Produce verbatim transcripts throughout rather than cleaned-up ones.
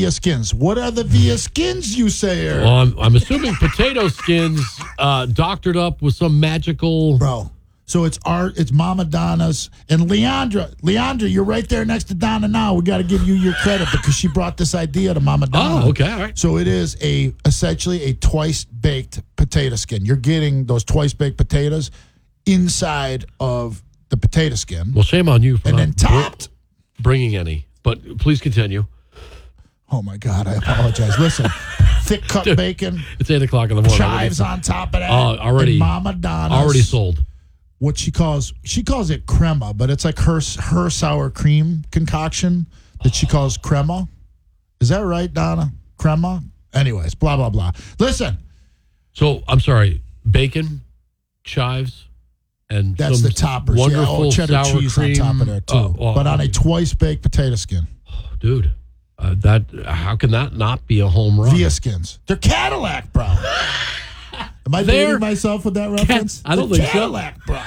Via Skins. What are the Via Skins, you say, Eric? Well, I'm, I'm assuming potato skins uh, doctored up with some magical... Bro, so it's art, it's Mama Donna's. And Leandra, Leandra, you're right there next to Donna now. We got to give you your credit because she brought this idea to Mama Donna. Oh, okay, all right. So it is a essentially a twice-baked potato skin. You're getting those twice-baked potatoes inside of the potato skin. Well, shame on you for and not then topped. br- bringing any. But please continue. Oh, my God, I apologize. Listen, thick cut Dude, bacon. It's eight o'clock in the morning. Chives on top of that. Oh, already. And Mama Donna's. Already sold. What she calls, she calls it crema, but it's like her her sour cream concoction that she calls crema. Is that right, Donna? Crema? Anyways, blah, blah, blah. Listen. So, I'm sorry, bacon, chives, and That's some the toppers. wonderful yeah, oh, cheddar sour cheese cream. on top of there, too. Uh, well, but on a twice-baked potato skin. Dude, uh, that how can that not be a home run? Via Skins. They're Cadillac, bro. Am I They're dating myself with that reference? I don't They're think so. Cadillac, bro.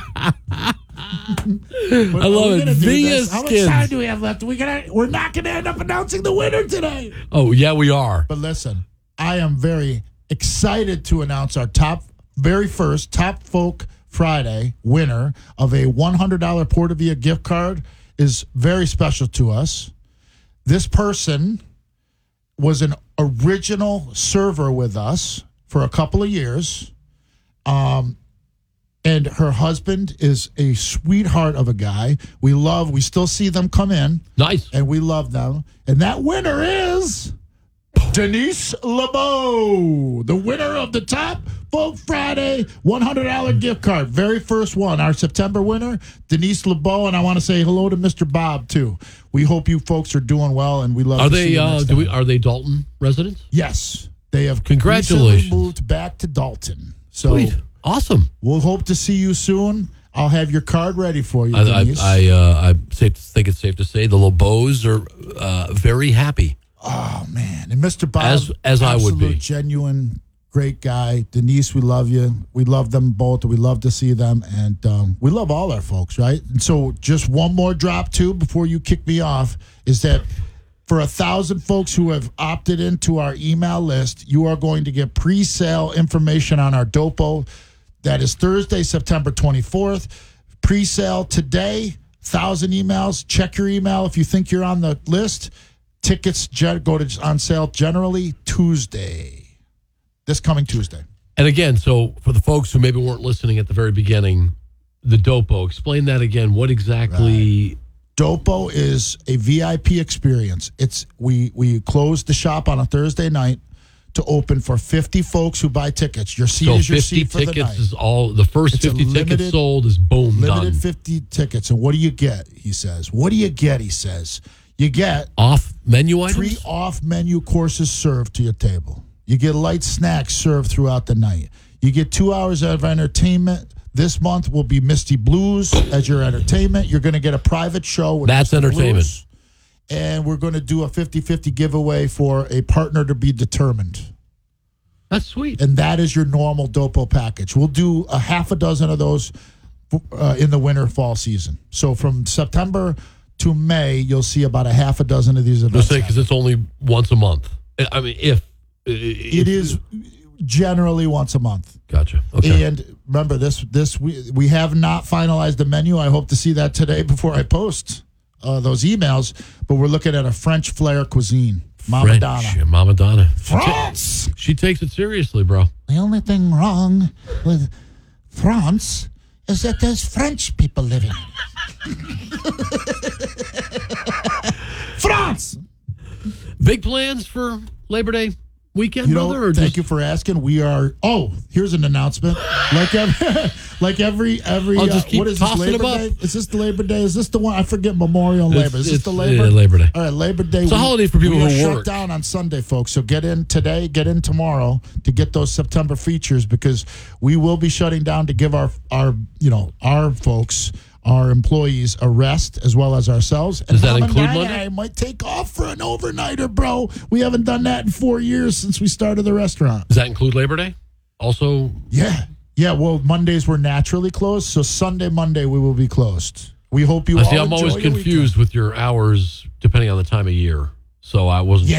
I love it. Via How much Skins. time do we have left? We gonna, we're not going to end up announcing the winner today. Oh, yeah, we are. But listen, I am very excited to announce our top, very first Top Folk Friday winner of a one hundred dollars Portavia gift card is very special to us. This person was an original server with us for a couple of years. Um, and her husband is a sweetheart of a guy. We love, we still see them come in. Nice. And we love them. And that winner is Denise LeBeau, the winner of the Top Folk Friday one hundred dollars gift card. Very first one, our September winner, Denise LeBeau. And I want to say hello to Mister Bob, too. We hope you folks are doing well, and we love Are to see they? you Uh, next do we? time. Are they Dalton residents? Yes. They have Congratulations. recently moved back to Dalton. So Sweet. Awesome. we'll hope to see you soon. I'll have your card ready for you, I, I, Denise. I, uh, I safe, think it's safe to say the LeBeaus are uh, very happy. Oh, man. And Mister Bob, As- as I would absolute be. genuine, great guy. Denise, we love you. We love them both. We love to see them. And um, we love all our folks, right? And so just one more drop, too, before you kick me off, is that for a thousand folks who have opted into our email list, you are going to get pre-sale information on our Dopo. That is Thursday, September twenty-fourth. Pre-sale today, thousand emails. Check your email if you think you're on the list. Tickets gen- go to on sale generally Tuesday, this coming Tuesday. And again, so for the folks who maybe weren't listening at the very beginning, the Dopo, explain that again. What exactly? Right. Dopo is a V I P experience. It's we we close the shop on a Thursday night to open for fifty folks who buy tickets. Your seat So is your fifty seat for the tickets night. is all. The first It's a fifty tickets limited- sold is boom Limited done. fifty tickets. And what do you get? He says. What do you get? He says. You get Off menu three items. off-menu courses served to your table. You get light snacks served throughout the night. You get two hours of entertainment. This month will be Misty Blues as your entertainment. You're going to get a private show. With That's Misty entertainment. Blues. And we're going to do a fifty-fifty giveaway for a partner to be determined. That's sweet. And that is your normal Dopo package. We'll do a half a dozen of those uh, in the winter fall season. So from September to May, you'll see about a half a dozen of these Just events. say because it's only once a month. I mean, if It is generally once a month. Gotcha. Okay. And remember, this this we we have not finalized the menu. I hope to see that today before I post uh, those emails. But we're looking at a French flair cuisine. Mama French, Donna. Mama Donna. She ta- France! She takes it seriously, bro. The only thing wrong with France is that there's French people living. France! Big plans for Labor Day weekend, You know, brother? Or thank just, you for asking. We are. Oh, here's an announcement. Like every, like every every. I'll just uh, keep what is this tossing Labor them up. Day? Is this the Labor Day? Is this the one? I forget Memorial and It's- Labor. Is this it's, the Labor? yeah, Labor Day. All right, Labor Day. It's a holiday for people we who are work. shut down on Sunday, folks. So get in today, get in tomorrow to get those September features because we will be shutting down to give our our you know our folks. Our employees a rest as well as ourselves. And Does that Mom and include Dad Monday? and I might take off for an overnighter, bro. We haven't done that in four years since we started the restaurant. Does that include Labor Day? Also, Yeah. Yeah, well, Mondays were naturally closed, so Sunday, Monday, we will be closed. We hope you I all see. I'm enjoy always your confused with your hours depending on the time of year. So I wasn't Yeah.